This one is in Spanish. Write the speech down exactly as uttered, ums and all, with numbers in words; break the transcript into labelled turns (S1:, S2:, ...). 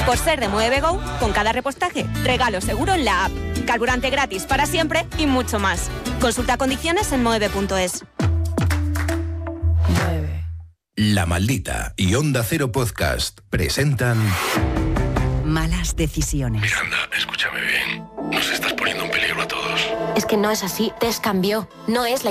S1: Por ser de Mueve Go, con cada repostaje, regalo seguro en la app. Carburante gratis para siempre y mucho más. Consulta condiciones en moeve punto es.
S2: La Maldita y Onda Cero Podcast presentan
S3: Malas decisiones.
S4: Miranda, escúchame bien. Nos estás poniendo en peligro a todos.
S5: Es que no es así. Tess cambió. No es la